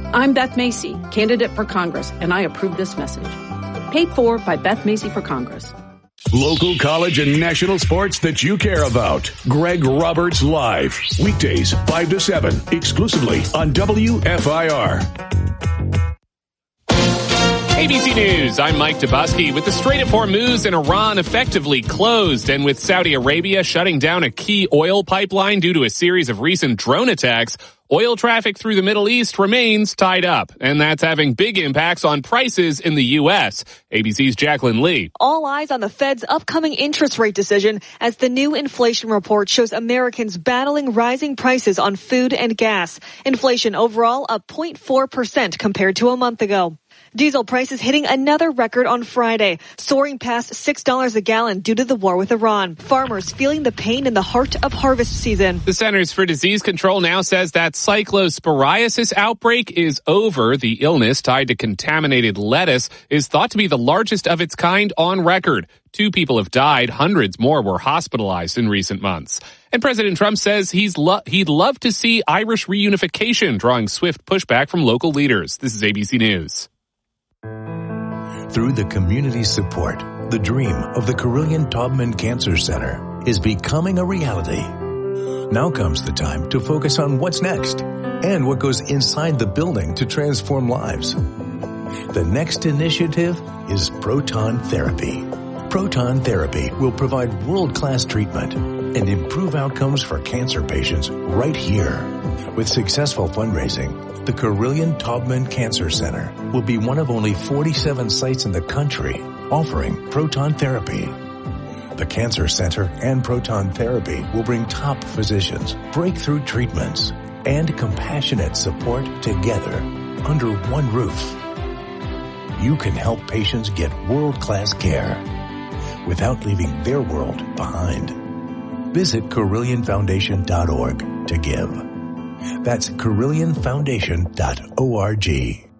I'm Beth Macy, candidate for Congress, and I approve this message. Paid for by Beth Macy for Congress. Local college and national sports that you care about. Greg Roberts Live. Weekdays 5 to 7. Exclusively on WFIR. ABC News, I'm Mike Dubusky. With the Strait of Hormuz in Iran effectively closed and with Saudi Arabia shutting down a key oil pipeline due to a series of recent drone attacks, oil traffic through the Middle East remains tied up, and that's having big impacts on prices in the U.S. ABC's Jacqueline Lee. All eyes on the Fed's upcoming interest rate decision as the new inflation report shows Americans battling rising prices on food and gas. Inflation overall up 0.4% compared to a month ago. Diesel prices hitting another record on Friday, soaring past $6 a gallon due to the war with Iran. Farmers feeling the pain in the heart of harvest season. The Centers for Disease Control now says that cyclosporiasis outbreak is over. The illness tied to contaminated lettuce is thought to be the largest of its kind on record. 2 people have died. Hundreds more were hospitalized in recent months. And President Trump says he'd love to see Irish reunification, drawing swift pushback from local leaders. This is ABC News. Through the community support, the dream of the Carilion Taubman Cancer Center is becoming a reality. Now comes the time to focus on what's next and what goes inside the building to transform lives. The next initiative is proton therapy. Proton therapy will provide world-class treatment and improve outcomes for cancer patients right here. With successful fundraising, the Carilion Taubman Cancer Center will be one of only 47 sites in the country offering proton therapy. The Cancer Center and proton therapy will bring top physicians, breakthrough treatments, and compassionate support together under one roof. You can help patients get world-class care without leaving their world behind. Visit CarillionFoundation.org to give. That's CarillionFoundation.org.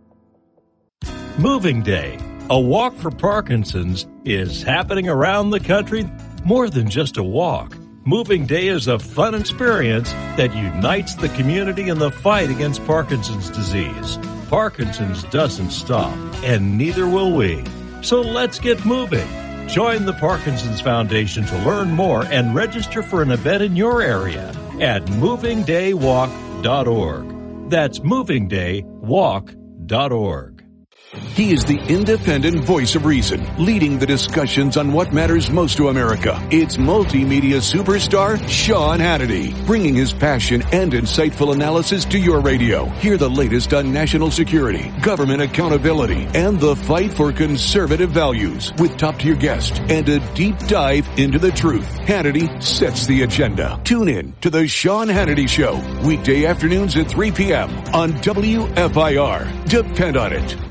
Moving Day, a walk for Parkinson's, is happening around the country. More than just a walk. Moving Day is a fun experience that unites the community in the fight against Parkinson's disease. Parkinson's doesn't stop, and neither will we. So let's get moving. Join the Parkinson's Foundation to learn more and register for an event in your area at movingdaywalk.org. That's movingdaywalk.org. He is the independent voice of reason, leading the discussions on what matters most to America. It's multimedia superstar Sean Hannity, bringing his passion and insightful analysis to your radio. Hear the latest on national security, government accountability, and the fight for conservative values with top-tier guests and a deep dive into the truth. Hannity sets the agenda. Tune in to The Sean Hannity Show, weekday afternoons at 3 p.m. on WFIR. Depend on it.